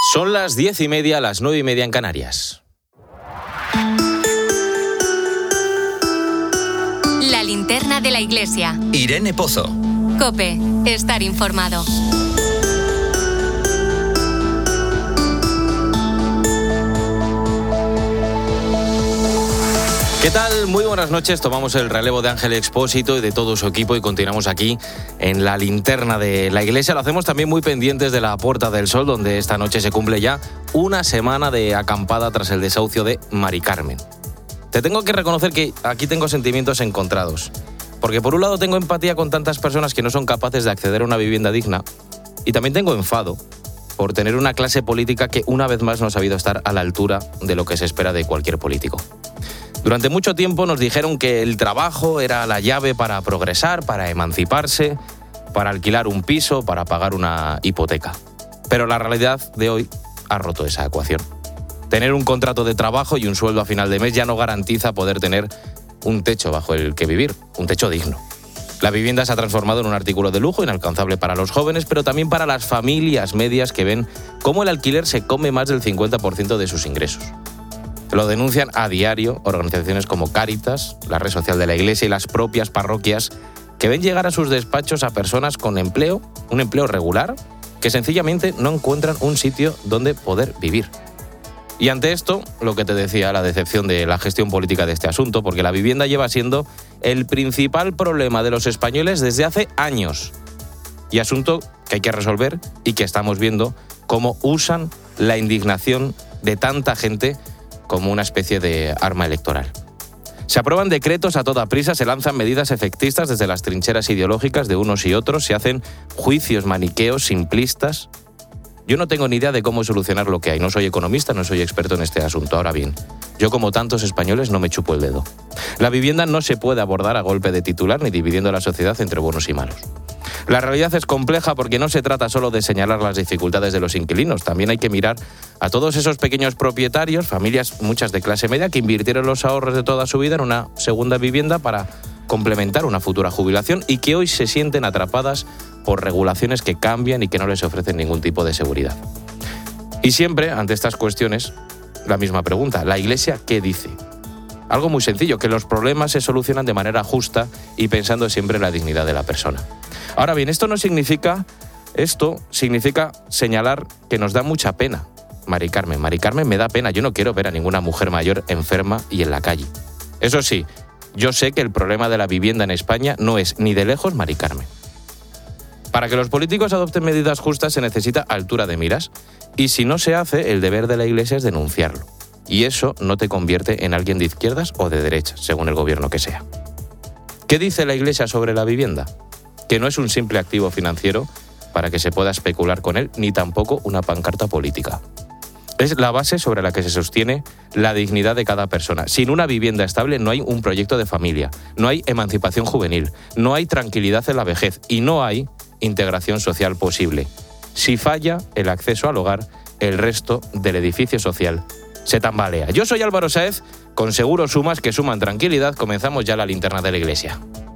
Son las 10:30, las 9:30 en Canarias. La linterna de la iglesia. Irene Pozo. COPE. Estar informado. ¿Qué tal? Muy buenas noches. Tomamos el relevo de Ángel Expósito y de todo su equipo y continuamos aquí en la linterna de la iglesia. Lo hacemos también muy pendientes de la Puerta del Sol, donde esta noche se cumple ya una semana de acampada tras el desahucio de Mari Carmen. Te tengo que reconocer que aquí tengo sentimientos encontrados. Porque por un lado tengo empatía con tantas personas que no son capaces de acceder a una vivienda digna. Y también tengo enfado por tener una clase política que una vez más no ha sabido estar a la altura de lo que se espera de cualquier político. Durante mucho tiempo nos dijeron que el trabajo era la llave para progresar, para emanciparse, para alquilar un piso, para pagar una hipoteca. Pero la realidad de hoy ha roto esa ecuación. Tener un contrato de trabajo y un sueldo a final de mes ya no garantiza poder tener un techo bajo el que vivir, un techo digno. La vivienda se ha transformado en un artículo de lujo inalcanzable para los jóvenes, pero también para las familias medias que ven cómo el alquiler se come más del 50% de sus ingresos. Lo denuncian a diario organizaciones como Cáritas, la red social de la Iglesia y las propias parroquias, que ven llegar a sus despachos a personas con empleo, un empleo regular, que sencillamente no encuentran un sitio donde poder vivir. Y ante esto, lo que te decía, la decepción de la gestión política de este asunto, porque la vivienda lleva siendo el principal problema de los españoles desde hace años. Y asunto que hay que resolver y que estamos viendo cómo usan la indignación de tanta gente como una especie de arma electoral. Se aprueban decretos a toda prisa, se lanzan medidas efectistas desde las trincheras ideológicas de unos y otros, se hacen juicios maniqueos, simplistas. Yo no tengo ni idea de cómo solucionar lo que hay. No soy economista, no soy experto en este asunto. Ahora bien, yo como tantos españoles no me chupo el dedo. La vivienda no se puede abordar a golpe de titular ni dividiendo a la sociedad entre buenos y malos. La realidad es compleja porque no se trata solo de señalar las dificultades de los inquilinos. También hay que mirar a todos esos pequeños propietarios, familias, muchas de clase media, que invirtieron los ahorros de toda su vida en una segunda vivienda para complementar una futura jubilación y que hoy se sienten atrapadas por regulaciones que cambian y que no les ofrecen ningún tipo de seguridad. Y siempre, ante estas cuestiones, la misma pregunta: ¿la Iglesia qué dice? Algo muy sencillo, que los problemas se solucionan de manera justa y pensando siempre en la dignidad de la persona. Ahora bien, esto significa señalar que nos da mucha pena Mari Carmen. Mari Carmen me da pena, yo no quiero ver a ninguna mujer mayor enferma y en la calle. Eso sí, yo sé que el problema de la vivienda en España no es ni de lejos Mari Carmen. Para que los políticos adopten medidas justas se necesita altura de miras y si no se hace, el deber de la Iglesia es denunciarlo. Y eso no te convierte en alguien de izquierdas o de derechas, según el gobierno que sea. ¿Qué dice la Iglesia sobre la vivienda? Que no es un simple activo financiero para que se pueda especular con él, ni tampoco una pancarta política. Es la base sobre la que se sostiene la dignidad de cada persona. Sin una vivienda estable no hay un proyecto de familia, no hay emancipación juvenil, no hay tranquilidad en la vejez y no hay integración social posible. Si falla el acceso al hogar, el resto del edificio social se tambalea. Yo soy Álvaro Sáez, con Seguros Sumas que suman tranquilidad. Comenzamos ya la linterna de la iglesia.